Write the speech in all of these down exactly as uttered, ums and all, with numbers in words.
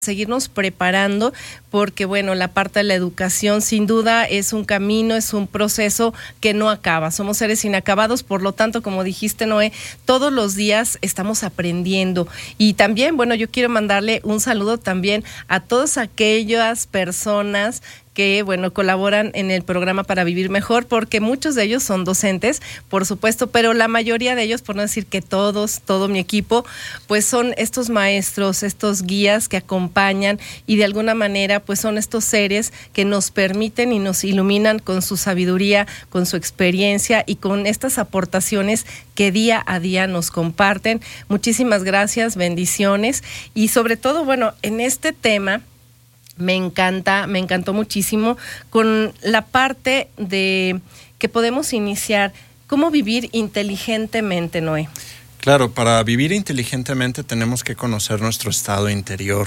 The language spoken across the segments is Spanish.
seguirnos preparando, porque bueno, la parte de la educación sin duda es un camino, es un proceso que no acaba, somos seres inacabados, por lo tanto, como dijiste, Noé, todos los días estamos aprendiendo. Y también, bueno, yo quiero mandarle un saludo también a todas aquellas personas que, bueno, colaboran en el programa Para Vivir Mejor, porque muchos de ellos son docentes, por supuesto, pero la mayoría de ellos, por no decir que todos, todo mi equipo, pues son estos maestros, estos guías que acompañan y de alguna manera, pues son estos seres que nos permiten y nos iluminan con su sabiduría, con su experiencia y con estas aportaciones que día a día nos comparten. Muchísimas gracias, bendiciones y sobre todo, bueno, en este tema, Me encanta, me encantó muchísimo con la parte de que podemos iniciar, ¿cómo vivir inteligentemente, Noé? Claro, para vivir inteligentemente tenemos que conocer nuestro estado interior,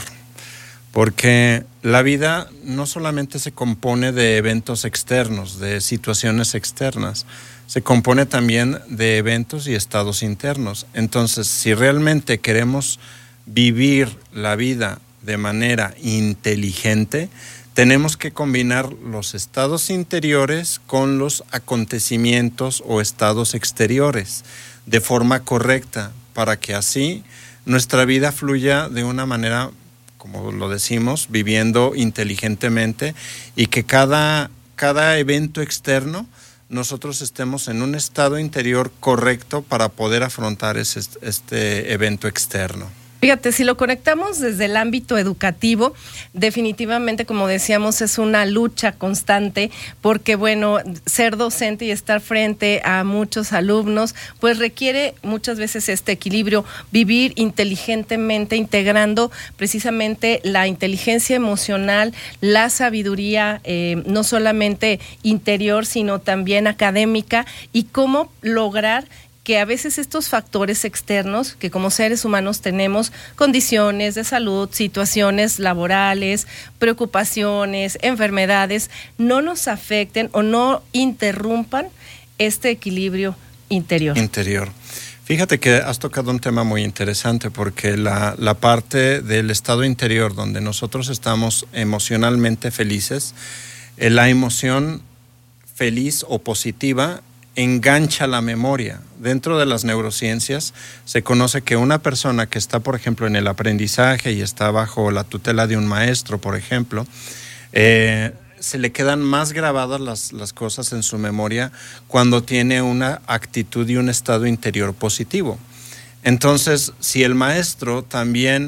porque la vida no solamente se compone de eventos externos, de situaciones externas, se compone también de eventos y estados internos. Entonces, si realmente queremos vivir la vida de manera inteligente, tenemos que combinar los estados interiores con los acontecimientos o estados exteriores de forma correcta, para que así nuestra vida fluya de una manera, como lo decimos, viviendo inteligentemente, y que cada, cada evento externo nosotros estemos en un estado interior correcto para poder afrontar ese, este evento externo. Fíjate, si lo conectamos desde el ámbito educativo, definitivamente, como decíamos, es una lucha constante, porque bueno, ser docente y estar frente a muchos alumnos, pues requiere muchas veces este equilibrio, vivir inteligentemente, integrando precisamente la inteligencia emocional, la sabiduría, eh, no solamente interior, sino también académica, y cómo lograr que a veces estos factores externos, que como seres humanos tenemos condiciones de salud, situaciones laborales, preocupaciones, enfermedades, no nos afecten o no interrumpan este equilibrio interior. Interior. Fíjate que has tocado un tema muy interesante, porque la, la parte del estado interior donde nosotros estamos emocionalmente felices, eh, la emoción feliz o positiva engancha la memoria. Dentro de las neurociencias se conoce que una persona que está, por ejemplo, en el aprendizaje y está bajo la tutela de un maestro, por ejemplo, eh, se le quedan más grabadas las, las cosas en su memoria cuando tiene una actitud y un estado interior positivo. Entonces, si el maestro también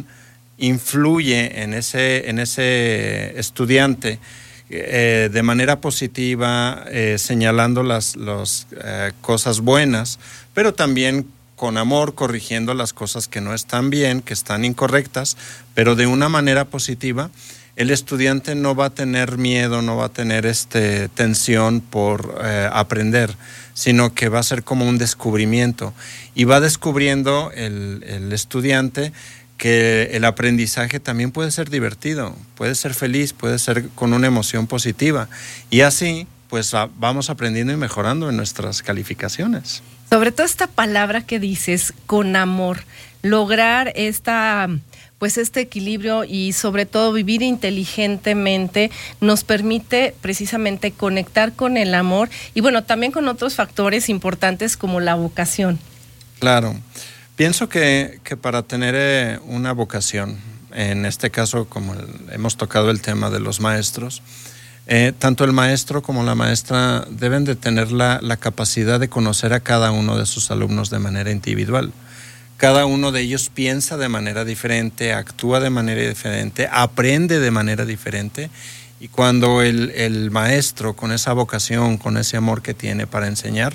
influye en ese, en ese estudiante, Eh, de manera positiva, eh, señalando las, las eh, cosas buenas, pero también con amor, corrigiendo las cosas que no están bien, que están incorrectas, pero de una manera positiva, el estudiante no va a tener miedo, no va a tener este, tensión por eh, aprender, sino que va a ser como un descubrimiento, y va descubriendo el, el estudiante que el aprendizaje también puede ser divertido, puede ser feliz, puede ser con una emoción positiva, y así pues vamos aprendiendo y mejorando en nuestras calificaciones. Sobre todo esta palabra que dices, con amor, lograr esta, pues este equilibrio y sobre todo vivir inteligentemente nos permite precisamente conectar con el amor y bueno, también con otros factores importantes como la vocación. Claro. Pienso que, que para tener eh, una vocación, en este caso como el, hemos tocado el tema de los maestros, eh, tanto el maestro como la maestra deben de tener la, la capacidad de conocer a cada uno de sus alumnos de manera individual. Cada uno de ellos piensa de manera diferente, actúa de manera diferente, aprende de manera diferente, y cuando el, el maestro, con esa vocación, con ese amor que tiene para enseñar,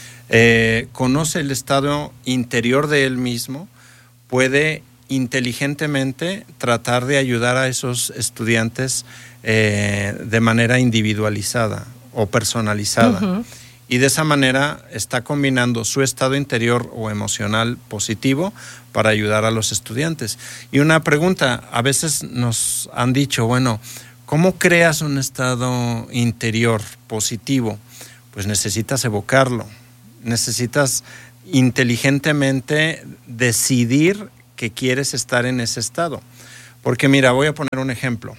Eh, conoce el estado interior de él mismo, puede inteligentemente tratar de ayudar a esos estudiantes eh, de manera individualizada o personalizada. Uh-huh. Y de esa manera está combinando su estado interior o emocional positivo para ayudar a los estudiantes. Y una pregunta, a veces nos han dicho, bueno, ¿cómo creas un estado interior positivo? Pues necesitas evocarlo. Necesitas inteligentemente decidir que quieres estar en ese estado. Porque mira, voy a poner un ejemplo.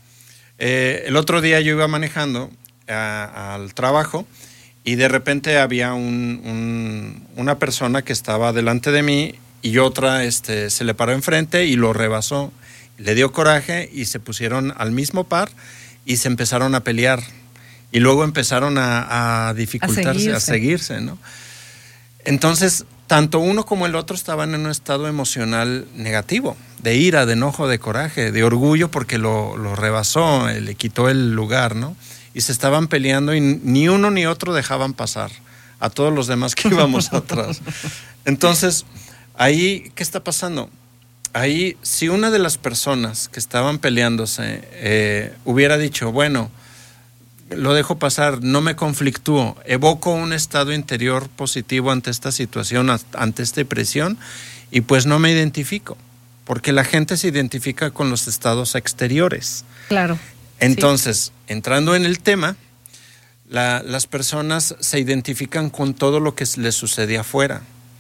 Eh, el otro día yo iba manejando a, al trabajo y de repente había un, un, una persona que estaba delante de mí y otra este, se le paró enfrente y lo rebasó. Le dio coraje y se pusieron al mismo par y se empezaron a pelear. Y luego empezaron a, a dificultarse, a seguirse. a seguirse, ¿no? Entonces, tanto uno como el otro estaban en un estado emocional negativo, de ira, de enojo, de coraje, de orgullo porque lo, lo rebasó, le quitó el lugar, ¿no? Y se estaban peleando y ni uno ni otro dejaban pasar a todos los demás que íbamos atrás. Entonces, ahí, ¿qué está pasando? Ahí, si una de las personas que estaban peleándose eh, hubiera dicho, bueno, lo dejo pasar, no me conflictúo, evoco un estado interior positivo ante esta situación, ante esta presión, y pues no me identifico, porque la gente se identifica con los estados exteriores. Claro. Entonces, sí. entrando en el tema, la, las personas se identifican con todo lo que les sucede afuera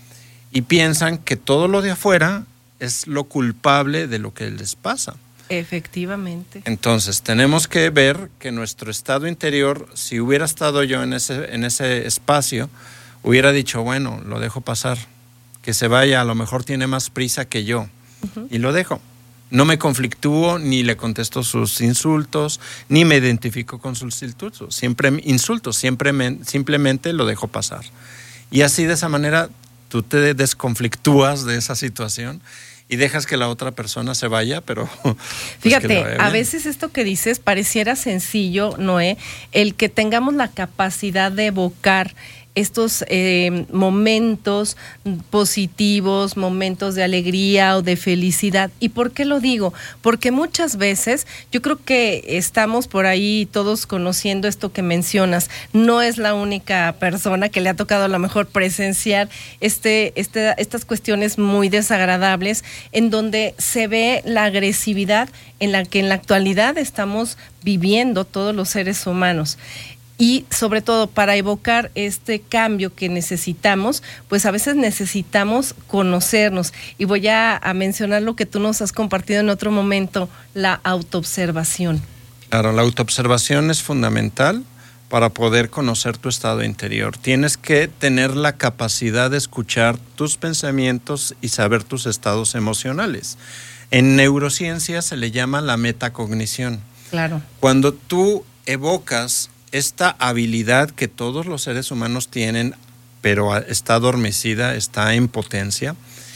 y piensan que todo lo de afuera es lo culpable de lo que les pasa. Efectivamente. Entonces, tenemos que ver que nuestro estado interior, si hubiera estado yo en ese, en ese espacio, hubiera dicho, bueno, lo dejo pasar, que se vaya, a lo mejor tiene más prisa que yo, uh-huh. y lo dejo. No me conflictúo, ni le contesto sus insultos, ni me identifico con sus insultos, siempre insultos, siempre me, simplemente lo dejo pasar. Y así, de esa manera, tú te desconflictúas de esa situación y dejas que la otra persona se vaya, pero... Pues fíjate, a veces esto que dices pareciera sencillo, Noé, el que tengamos la capacidad de evocar estos eh, momentos positivos, momentos de alegría o de felicidad. ¿Y por qué lo digo? Porque muchas veces yo creo que estamos por ahí todos conociendo esto que mencionas. No es la única persona que le ha tocado a lo mejor presenciar este, este, estas cuestiones muy desagradables en donde se ve la agresividad en la que en la actualidad estamos viviendo todos los seres humanos. Y sobre todo para evocar este cambio que necesitamos, pues a veces necesitamos conocernos. Y voy a, a mencionar lo que tú nos has compartido en otro momento, la autoobservación. Claro, la autoobservación es fundamental para poder conocer tu estado interior. Tienes que tener la capacidad de escuchar tus pensamientos y saber tus estados emocionales. En neurociencia se le llama la metacognición. Claro. Cuando tú evocas esta habilidad que todos los seres humanos tienen, pero está adormecida, está en potencia.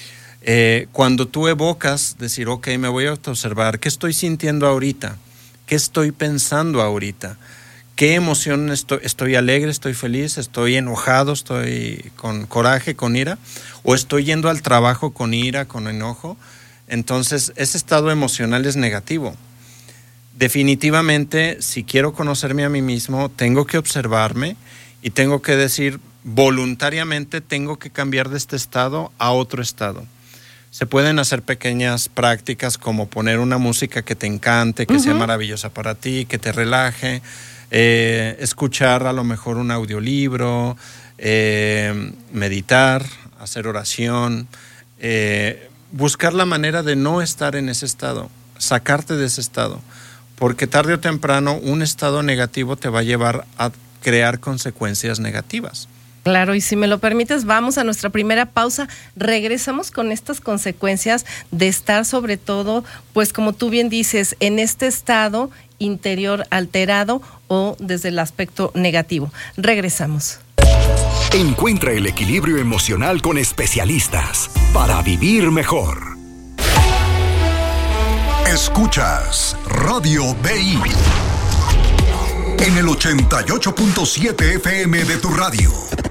Eh, cuando tú evocas, decir, ok, me voy a autoobservar, ¿qué estoy sintiendo ahorita? ¿Qué estoy pensando ahorita? ¿Qué emoción estoy? ¿Estoy alegre, estoy feliz, estoy enojado, estoy con coraje, con ira? ¿O estoy yendo al trabajo con ira, con enojo? Entonces, ese estado emocional es negativo. Definitivamente, si quiero conocerme a mí mismo, tengo que observarme y tengo que decir, voluntariamente tengo que cambiar de este estado a otro estado. Se pueden hacer pequeñas prácticas como poner una música que te encante, que uh-huh. sea maravillosa para ti, que te relaje, eh, escuchar a lo mejor un audiolibro, eh, meditar, hacer oración, eh, buscar la manera de no estar en ese estado, sacarte de ese estado. Porque tarde o temprano un estado negativo te va a llevar a crear consecuencias negativas. Claro, y si me lo permites, vamos a nuestra primera pausa. Regresamos con estas consecuencias de estar sobre todo, pues como tú bien dices, en este estado interior alterado o desde el aspecto negativo. Regresamos. Encuentra el equilibrio emocional con especialistas para vivir mejor. Escuchas Radio B I en el ochenta y ocho punto siete F M de tu radio.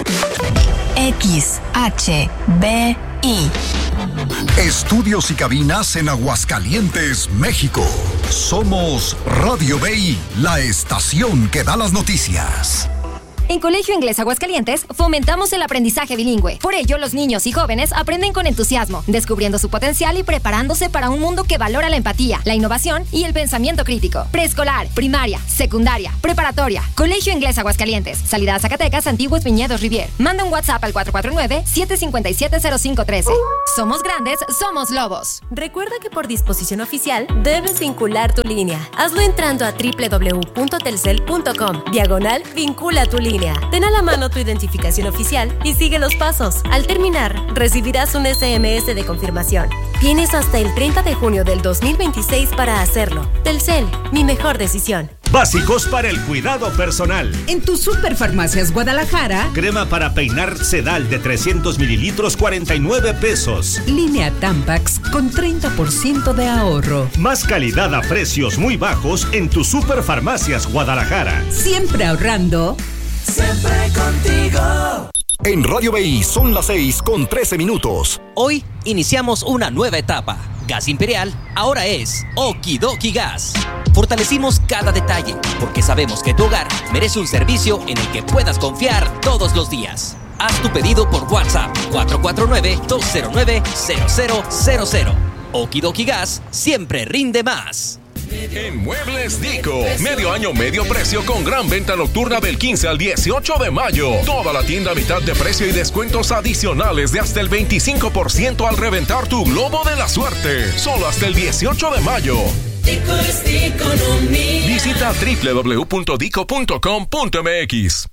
X H B I. Estudios y cabinas en Aguascalientes, México. Somos Radio B I, la estación que da las noticias. En Colegio Inglés Aguascalientes fomentamos el aprendizaje bilingüe. Por ello, los niños y jóvenes aprenden con entusiasmo, descubriendo su potencial y preparándose para un mundo que valora la empatía, la innovación y el pensamiento crítico. Preescolar, primaria, secundaria, preparatoria. Colegio Inglés Aguascalientes. Salida a Zacatecas, Antiguos Viñedos Rivier. Manda un WhatsApp al cuatro cuatro nueve, siete cinco siete, cero cinco uno tres. Somos grandes, somos lobos. Recuerda que por disposición oficial debes vincular tu línea. Hazlo entrando a doble u doble u doble u punto telcel punto com, diagonal vincula tu línea. Ten a la mano tu identificación oficial y sigue los pasos. Al terminar, recibirás un ese eme ese de confirmación. Tienes hasta el treinta de junio del dos mil veintiséis para hacerlo. Telcel, mi mejor decisión. Básicos para el cuidado personal. En tu Superfarmacias Guadalajara. Crema para peinar Sedal de trescientos mililitros, cuarenta y nueve pesos. Línea Tampax con treinta por ciento de ahorro. Más calidad a precios muy bajos en tu Superfarmacias Guadalajara. Siempre ahorrando. Siempre contigo. En Radio B I son las seis con trece minutos. Hoy iniciamos una nueva etapa. Gas Imperial ahora es Okidoki Gas. Fortalecimos cada detalle porque sabemos que tu hogar merece un servicio en el que puedas confiar todos los días. Haz tu pedido por WhatsApp cuatro cuatro nueve, dos cero nueve, cero cero cero cero. Okidoki Gas siempre rinde más. En Muebles Dico, medio año, medio precio con gran venta nocturna del quince al dieciocho de mayo. Toda la tienda a mitad de precio y descuentos adicionales de hasta el veinticinco por ciento al reventar tu globo de la suerte. Solo hasta el dieciocho de mayo. Dico es Diconomía. Visita doble u doble u doble u punto dico punto com punto eme equis.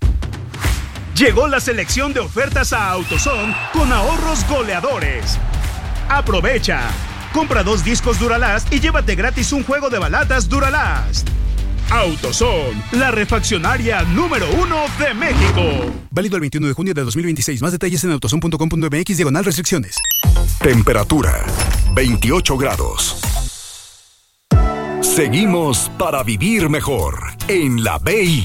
Llegó la selección de ofertas a AutoZone con ahorros goleadores. Aprovecha. Compra dos discos Duralast y llévate gratis un juego de balatas Duralast. AutoZone, la refaccionaria número uno de México. Válido el veintiuno de junio de dos mil veintiséis. Más detalles en autozone punto com punto eme equis diagonal restricciones. Temperatura veintiocho grados. Seguimos para vivir mejor en la B I.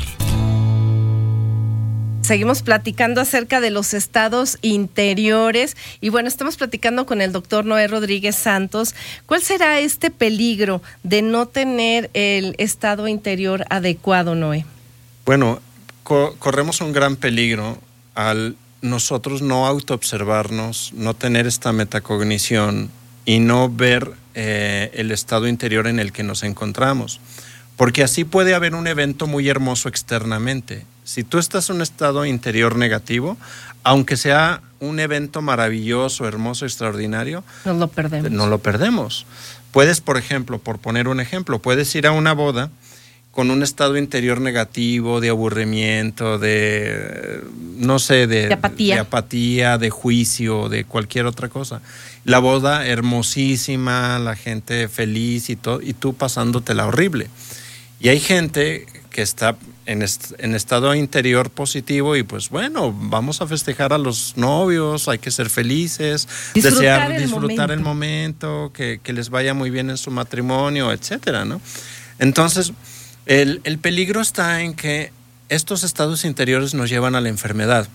Seguimos platicando acerca de los estados interiores y bueno, estamos platicando con el doctor Noé Rodríguez Santos. ¿Cuál será este peligro de no tener el estado interior adecuado, Noé? Bueno, co- corremos un gran peligro al nosotros no autoobservarnos, no tener esta metacognición y no ver eh, el estado interior en el que nos encontramos. Porque así puede haber un evento muy hermoso externamente. Si tú estás en un estado interior negativo, aunque sea un evento maravilloso, hermoso, extraordinario, nos lo perdemos. No lo perdemos. Puedes, por ejemplo, por poner un ejemplo, puedes ir a una boda con un estado interior negativo, de aburrimiento, de, no sé, de, de apatía, de, apatía, de juicio, de cualquier otra cosa. La boda hermosísima, la gente feliz y todo, y tú pasándotela horrible. Y hay gente que está en, est- en estado interior positivo y pues bueno, vamos a festejar a los novios, hay que ser felices, disfrutar desear el disfrutar momento. el momento, que, que les vaya muy bien en su matrimonio, etcétera, ¿no? Entonces, el, el peligro está en que estos estados interiores nos llevan a la enfermedad,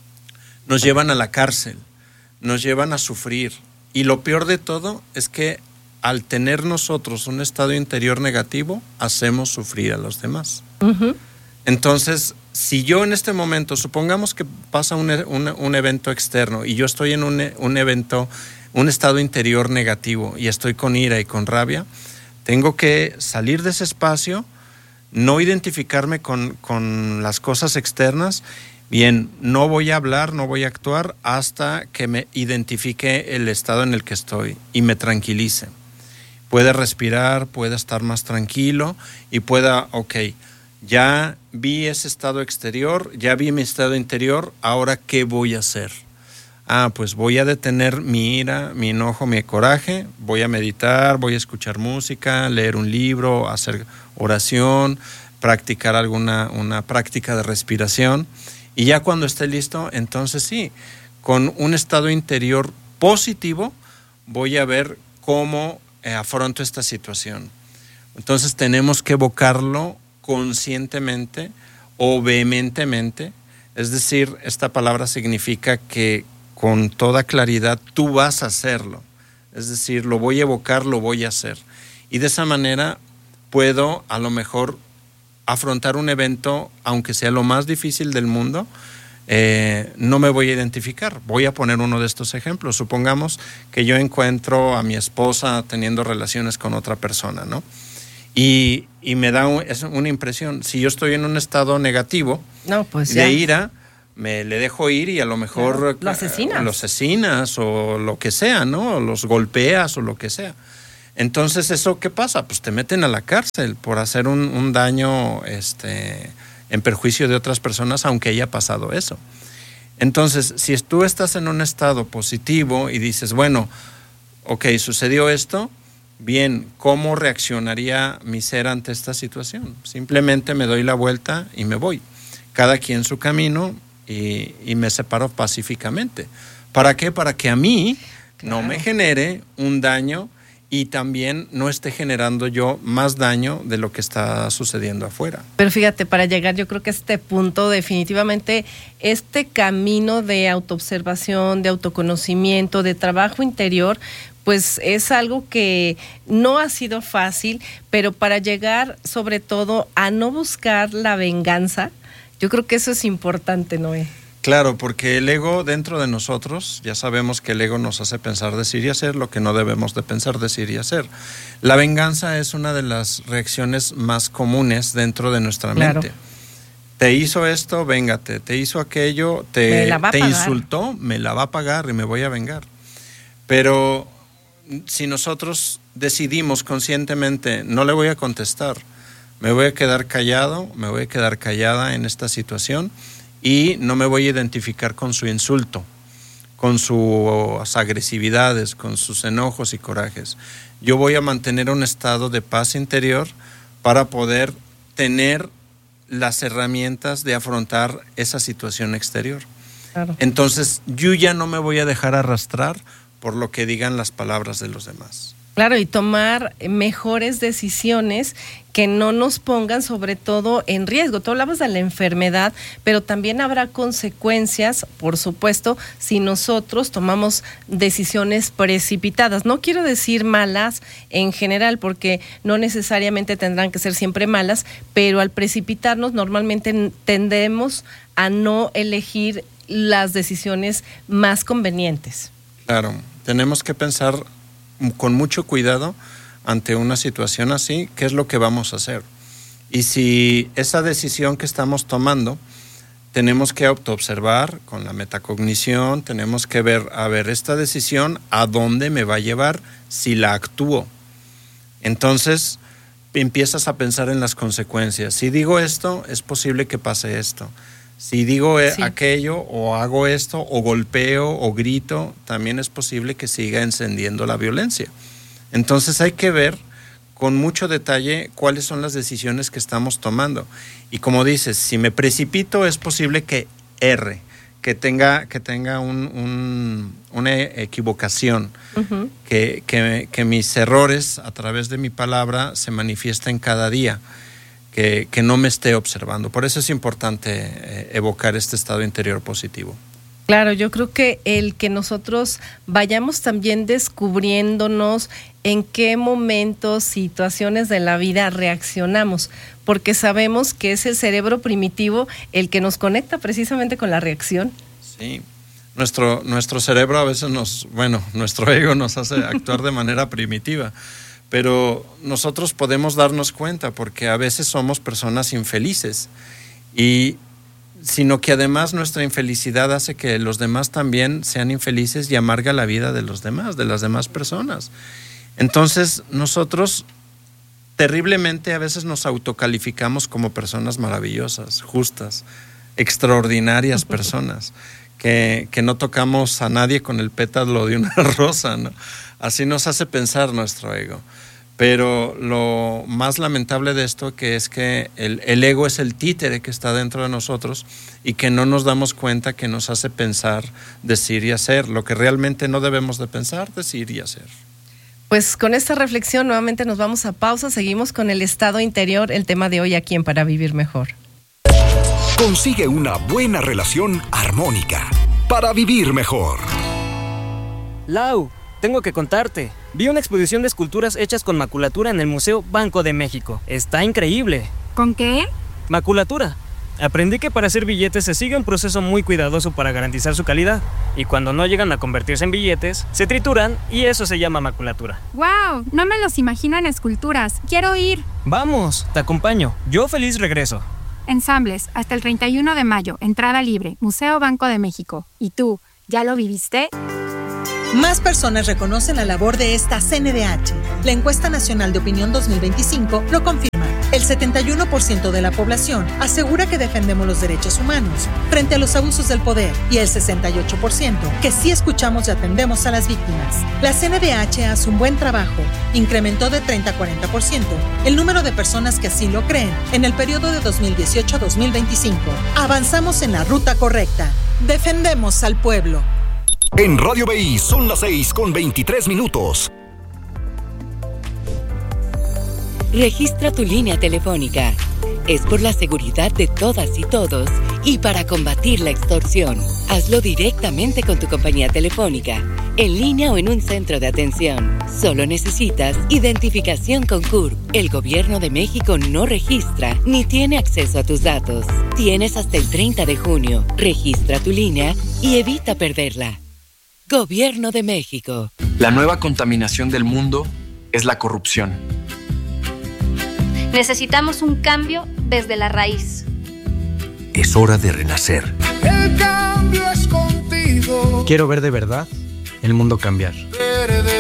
nos llevan a la cárcel, nos llevan a sufrir. Y lo peor de todo es que al tener nosotros un estado interior negativo, hacemos sufrir a los demás. Uh-huh. Entonces, si yo en este momento, supongamos que pasa un, un, un evento externo y yo estoy en un, un evento, un estado interior negativo y estoy con ira y con rabia, tengo que salir de ese espacio, no identificarme con, con las cosas externas. Bien, no voy a hablar, no voy a actuar hasta que me identifique el estado en el que estoy y me tranquilice. Puede respirar, puede estar más tranquilo y pueda, ok, ya vi ese estado exterior, ya vi mi estado interior, ahora ¿qué voy a hacer? Ah, pues voy a detener mi ira, mi enojo, mi coraje, voy a meditar, voy a escuchar música, leer un libro, hacer oración, practicar alguna una práctica de respiración. Y ya cuando esté listo, entonces sí, con un estado interior positivo, voy a ver cómo eh, afronto esta situación. Entonces tenemos que evocarlo conscientemente o vehementemente. Es decir, esta palabra significa que con toda claridad tú vas a hacerlo. Es decir, lo voy a evocar, lo voy a hacer. Y de esa manera puedo a lo mejor afrontar un evento, aunque sea lo más difícil del mundo, eh, no me voy a identificar. Voy a poner uno de estos ejemplos. Supongamos que yo encuentro a mi esposa teniendo relaciones con otra persona, ¿no? Y, y me da un, es una impresión. Si yo estoy en un estado negativo, no, pues de ya. ira, me le dejo ir y a lo mejor claro, lo asesinas. Lo asesinas o lo que sea, ¿no? O los golpeas o lo que sea. Entonces, ¿eso qué pasa? Pues te meten a la cárcel por hacer un, un daño este, en perjuicio de otras personas, aunque haya pasado eso. Entonces, si tú estás en un estado positivo y dices, bueno, ok, sucedió esto, bien, ¿cómo reaccionaría mi ser ante esta situación? Simplemente me doy la vuelta y me voy. Cada quien su camino y, y me separo pacíficamente. ¿Para qué? Para que a mí claro. no me genere un daño y también no esté generando yo más daño de lo que está sucediendo afuera. Pero fíjate, para llegar yo creo que a este punto definitivamente este camino de autoobservación, de autoconocimiento, de trabajo interior, pues es algo que no ha sido fácil, pero para llegar sobre todo a no buscar la venganza, yo creo que eso es importante, Noé. Claro, porque el ego dentro de nosotros, ya sabemos que el ego nos hace pensar, decir y hacer lo que no debemos de pensar, decir y hacer. La venganza es una de las reacciones más comunes dentro de nuestra claro. mente. Te hizo esto, véngate. Te hizo aquello, te, te insultó, me la va a pagar y me voy a vengar. Pero si nosotros decidimos conscientemente, no le voy a contestar, me voy a quedar callado, me voy a quedar callada en esta situación, y no me voy a identificar con su insulto, con sus agresividades, con sus enojos y corajes. Yo voy a mantener un estado de paz interior para poder tener las herramientas de afrontar esa situación exterior. Claro. Entonces, yo ya no me voy a dejar arrastrar por lo que digan las palabras de los demás. Claro, y tomar mejores decisiones que no nos pongan sobre todo en riesgo. Tú hablabas de la enfermedad, pero también habrá consecuencias, por supuesto, si nosotros tomamos decisiones precipitadas. No quiero decir malas en general, porque no necesariamente tendrán que ser siempre malas, pero al precipitarnos normalmente tendemos a no elegir las decisiones más convenientes. Claro, tenemos que pensar con mucho cuidado ante una situación así, ¿qué es lo que vamos a hacer? Y si esa decisión que estamos tomando, tenemos que autoobservar con la metacognición, tenemos que ver, a ver, esta decisión, ¿a dónde me va a llevar si la actúo? Entonces, empiezas a pensar en las consecuencias. Si digo esto, es posible que pase esto. Si digo sí. aquello, o hago esto, o golpeo, o grito, también es posible que siga encendiendo la violencia. Entonces hay que ver con mucho detalle cuáles son las decisiones que estamos tomando. Y como dices, si me precipito, es posible que erre, que tenga, que tenga un, un, una equivocación, uh-huh. que, que, que mis errores a través de mi palabra se manifiesten cada día. Que, que no me esté observando. Por eso es importante eh, evocar este estado interior positivo. Claro, yo creo que el que nosotros vayamos también descubriéndonos en qué momentos, situaciones de la vida reaccionamos, porque sabemos que es el cerebro primitivo el que nos conecta precisamente con la reacción. Sí, nuestro, nuestro cerebro a veces nos, bueno, nuestro ego nos hace actuar de manera primitiva. Pero nosotros podemos darnos cuenta porque a veces somos personas infelices, y sino que además nuestra infelicidad hace que los demás también sean infelices y amarga la vida de los demás, de las demás personas. Entonces nosotros terriblemente a veces nos autocalificamos como personas maravillosas, justas, extraordinarias personas, que, que no tocamos a nadie con el pétalo de una rosa, ¿no? Así nos hace pensar nuestro ego. Pero lo más lamentable de esto que es que el, el ego es el títere que está dentro de nosotros y que no nos damos cuenta que nos hace pensar, decir y hacer lo que realmente no debemos de pensar, decir y hacer. Pues con esta reflexión nuevamente nos vamos a pausa, seguimos con el estado interior, el tema de hoy aquí en Para Vivir Mejor. Consigue una buena relación armónica para vivir mejor. Lau, tengo que contarte. Vi una exposición de esculturas hechas con maculatura en el Museo Banco de México. Está increíble. ¿Con qué? Maculatura. Aprendí que para hacer billetes se sigue un proceso muy cuidadoso para garantizar su calidad. Y cuando no llegan a convertirse en billetes, se trituran y eso se llama maculatura. ¡Wow! No me los imagino en esculturas. ¡Quiero ir! Vamos, te acompaño. Yo feliz regreso. Ensambles, hasta el treinta y uno de mayo, entrada libre, Museo Banco de México. ¿Y tú, ya lo viviste? Más personas reconocen la labor de esta C N D H. La Encuesta Nacional de Opinión dos mil veinticinco lo confirma. El setenta y uno por ciento de la población asegura que defendemos los derechos humanos frente a los abusos del poder y el sesenta y ocho por ciento que sí escuchamos y atendemos a las víctimas. La C N D H hace un buen trabajo. Incrementó de treinta a cuarenta por ciento el número de personas que así lo creen en el periodo de dos mil dieciocho a dos mil veinticinco. Avanzamos en la ruta correcta. Defendemos al pueblo. En Radio B I son las seis con veintitrés minutos. Registra tu línea telefónica. Es por la seguridad de todas y todos y para combatir la extorsión. Hazlo directamente con tu compañía telefónica, en línea o en un centro de atención. Solo necesitas identificación con C U R P. El Gobierno de México no registra ni tiene acceso a tus datos. Tienes hasta el treinta de junio. Registra tu línea y evita perderla. Gobierno de México. La nueva contaminación del mundo es la corrupción. Necesitamos un cambio desde la raíz. Es hora de renacer. El cambio es contigo. Quiero ver de verdad el mundo cambiar.